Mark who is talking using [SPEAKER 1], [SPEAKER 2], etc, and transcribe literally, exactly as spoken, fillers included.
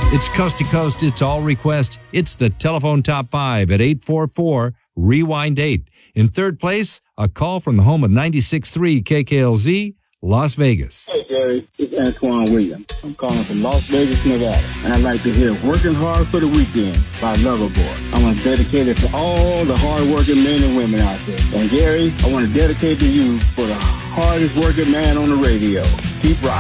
[SPEAKER 1] It's coast to coast. It's all request. It's the telephone top five at eight four four, rewind eight. In third place, a call from the home of ninety-six point three K K L Z, Las Vegas.
[SPEAKER 2] Hey, Gary. It's Antoine Williams. I'm calling from Las Vegas, Nevada. And I'd like to hear Working Hard for the Weekend by Loverboy. I want to dedicate it to all the hard-working men and women out there. And, Gary, I want to dedicate to you for the hardest working man on the radio. Keep rocking.